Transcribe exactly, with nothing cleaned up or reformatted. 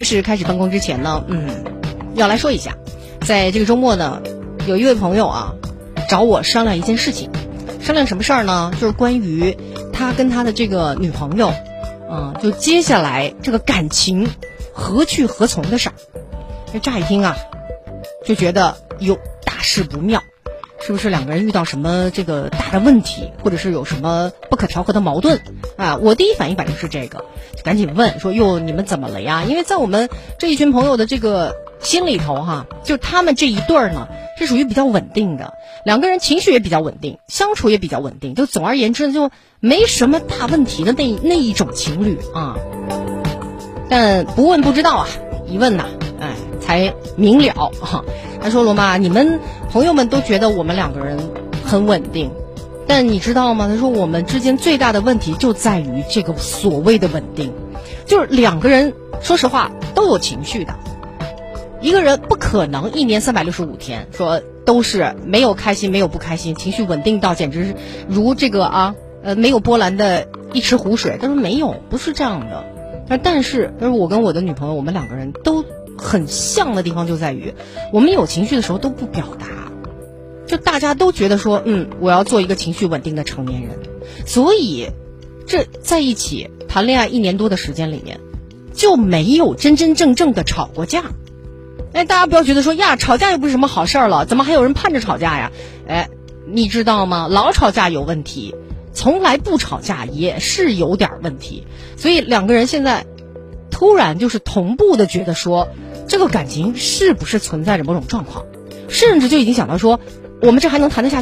是开始办公之前呢，嗯，要来说一下，在这个周末呢，有一位朋友啊找我商量一件事情，商量什么事儿呢？就是关于他跟他的这个女朋友，嗯、呃，就接下来这个感情何去何从的事儿。这乍一听啊，就觉得有大事不妙，是不是两个人遇到什么这个大的问题，或者是有什么不可调和的矛盾啊？我第一反应反正是这个，就赶紧问说哟，你们怎么了呀？因为在我们这一群朋友的这个心里头哈，就他们这一对儿呢是属于比较稳定的，两个人情绪也比较稳定，相处也比较稳定，就总而言之就没什么大问题的那那一种情侣啊。但不问不知道啊，一问呐，哎，才明了哈。他说罗妈，你们朋友们都觉得我们两个人很稳定，但你知道吗？他说我们之间最大的问题就在于这个所谓的稳定，就是两个人说实话都有情绪的，一个人不可能一年三百六十五天说都是没有开心没有不开心，情绪稳定到简直是如这个啊呃没有波澜的一池湖水。他说没有，不是这样的。但是就是我跟我的女朋友，我们两个人都很像的地方就在于，我们有情绪的时候都不表达，就大家都觉得说嗯我要做一个情绪稳定的成年人，所以这在一起谈恋爱一年多的时间里面就没有真真正正的吵过架。哎，大家不要觉得说呀吵架又不是什么好事儿了，怎么还有人盼着吵架呀？哎，你知道吗？老吵架有问题，从来不吵架也是有点问题。所以两个人现在突然就是同步的觉得说这个感情是不是存在着某种状况，甚至就已经想到说我们这还能谈得下去